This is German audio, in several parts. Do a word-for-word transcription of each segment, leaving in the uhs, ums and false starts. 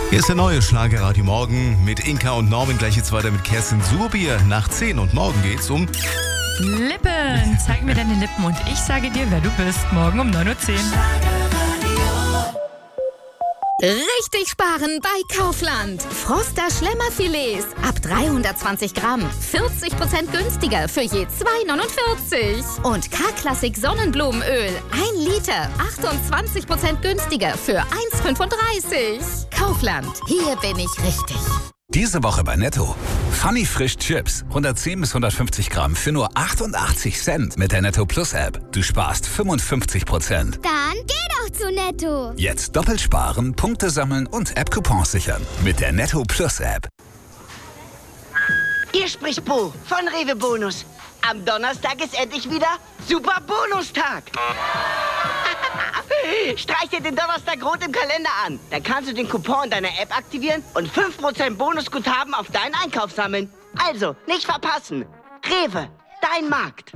Hier ist der neue Schlagerradio Morgen mit Inka und Norman. Gleich jetzt weiter mit Kerstin Surbier nach zehn. Und morgen geht's um Lippen. Zeig mir deine Lippen und ich sage dir, wer du bist. Morgen um neun Uhr zehn. Richtig sparen bei Kaufland. Froster Schlemmerfilets ab dreihundertzwanzig Gramm. vierzig Prozent günstiger für je zwei neunundvierzig. Und K-Klassik Sonnenblumenöl. ein Liter. achtundzwanzig Prozent günstiger für eins fünfunddreißig. Kaufland. Hier bin ich richtig. Diese Woche bei Netto. Funny Frisch Chips. hundertzehn bis hundertfünfzig Gramm für nur achtundachtzig Cent mit der Netto Plus App. Du sparst fünfundfünfzig Prozent. Dann geh doch zu Netto. Jetzt doppelt sparen, Punkte sammeln und App-Coupons sichern. Mit der Netto Plus App. Hier spricht Bo von Rewe Bonus. Am Donnerstag ist endlich wieder Super Bonustag. Streich dir den Donnerstag rot im Kalender an. Da kannst du den Coupon in deiner App aktivieren und fünf Prozent Bonusguthaben auf deinen Einkauf sammeln. Also, nicht verpassen. Rewe, dein Markt.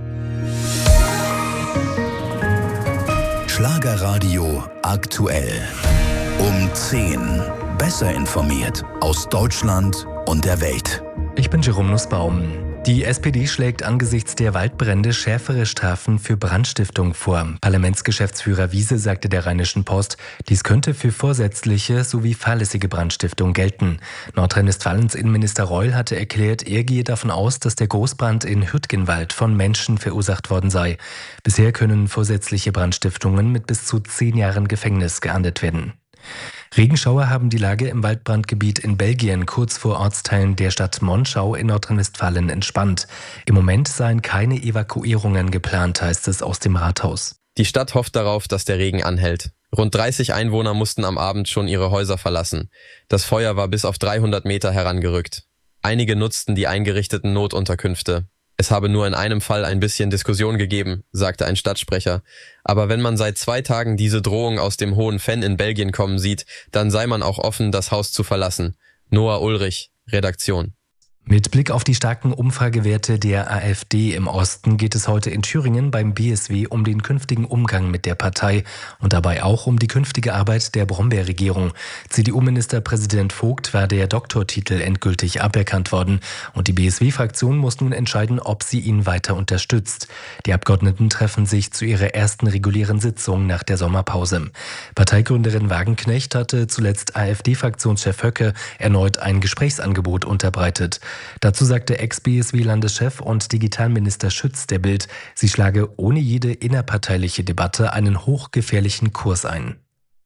Schlagerradio aktuell. Um zehn. Besser informiert aus Deutschland und der Welt. Ich bin Jerome Nussbaum. Die S P D schlägt angesichts der Waldbrände schärfere Strafen für Brandstiftung vor. Parlamentsgeschäftsführer Wiese sagte der Rheinischen Post, dies könnte für vorsätzliche sowie fahrlässige Brandstiftung gelten. Nordrhein-Westfalens Innenminister Reul hatte erklärt, er gehe davon aus, dass der Großbrand in Hürtgenwald von Menschen verursacht worden sei. Bisher können vorsätzliche Brandstiftungen mit bis zu zehn Jahren Gefängnis geahndet werden. Regenschauer haben die Lage im Waldbrandgebiet in Belgien kurz vor Ortsteilen der Stadt Monschau in Nordrhein-Westfalen entspannt. Im Moment seien keine Evakuierungen geplant, heißt es aus dem Rathaus. Die Stadt hofft darauf, dass der Regen anhält. Rund dreißig Einwohner mussten am Abend schon ihre Häuser verlassen. Das Feuer war bis auf dreihundert Meter herangerückt. Einige nutzten die eingerichteten Notunterkünfte. Es habe nur in einem Fall ein bisschen Diskussion gegeben, sagte ein Stadtsprecher. Aber wenn man seit zwei Tagen diese Drohung aus dem Hohen Venn in Belgien kommen sieht, dann sei man auch offen, das Haus zu verlassen. Noah Ulrich, Redaktion. Mit Blick auf die starken Umfragewerte der AfD im Osten geht es heute in Thüringen beim B S W um den künftigen Umgang mit der Partei und dabei auch um die künftige Arbeit der Brombeerregierung. C D U-Ministerpräsident Vogt war der Doktortitel endgültig aberkannt worden und die B S W-Fraktion muss nun entscheiden, ob sie ihn weiter unterstützt. Die Abgeordneten treffen sich zu ihrer ersten regulären Sitzung nach der Sommerpause. Parteigründerin Wagenknecht hatte zuletzt AfD-Fraktionschef Höcke erneut ein Gesprächsangebot unterbreitet. Dazu sagte Ex-B S W-Landeschef und Digitalminister Schütz der Bild, sie schlage ohne jede innerparteiliche Debatte einen hochgefährlichen Kurs ein.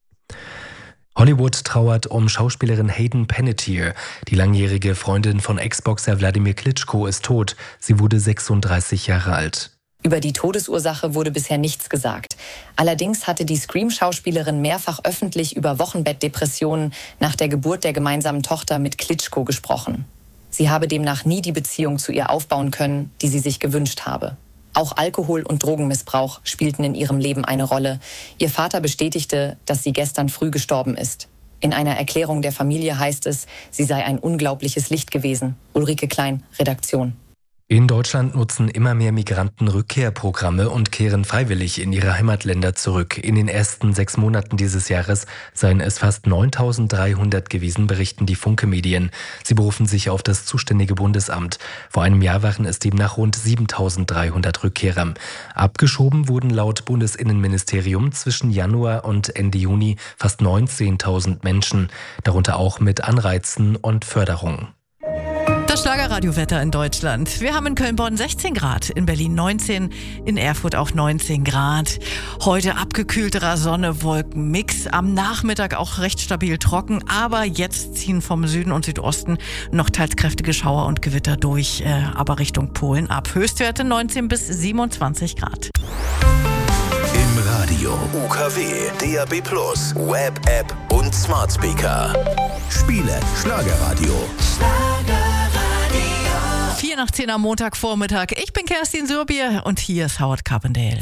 Hollywood trauert um Schauspielerin Hayden Panettiere. Die langjährige Freundin von Ex-Boxer Wladimir Klitschko ist tot. Sie wurde sechsunddreißig Jahre alt. Über die Todesursache wurde bisher nichts gesagt. Allerdings hatte die Scream-Schauspielerin mehrfach öffentlich über Wochenbettdepressionen nach der Geburt der gemeinsamen Tochter mit Klitschko gesprochen. Sie habe demnach nie die Beziehung zu ihr aufbauen können, die sie sich gewünscht habe. Auch Alkohol- und Drogenmissbrauch spielten in ihrem Leben eine Rolle. Ihr Vater bestätigte, dass sie gestern früh gestorben ist. In einer Erklärung der Familie heißt es, sie sei ein unglaubliches Licht gewesen. Ulrike Klein, Redaktion. In Deutschland nutzen immer mehr Migranten Rückkehrprogramme und kehren freiwillig in ihre Heimatländer zurück. In den ersten sechs Monaten dieses Jahres seien es fast neuntausenddreihundert gewesen, berichten die Funke-Medien. Sie berufen sich auf das zuständige Bundesamt. Vor einem Jahr waren es demnach rund siebentausenddreihundert Rückkehrer. Abgeschoben wurden laut Bundesinnenministerium zwischen Januar und Ende Juni fast neunzehntausend Menschen, darunter auch mit Anreizen und Förderung. Das Schlagerradiowetter in Deutschland. Wir haben in Köln-Bonn sechzehn Grad, in Berlin neunzehn, in Erfurt auch neunzehn Grad. Heute abgekühlterer Sonne-Wolken-Mix. Am Nachmittag auch recht stabil trocken, aber jetzt ziehen vom Süden und Südosten noch teils kräftige Schauer und Gewitter durch, äh, aber Richtung Polen ab. Höchstwerte neunzehn bis siebenundzwanzig Grad. Im Radio, U K W, D A B plus, Web, App und Smart Speaker. Spiele Schlagerradio. vier nach zehn am Montagvormittag. Ich bin Kerstin Surbier und hier ist Howard Carpendale.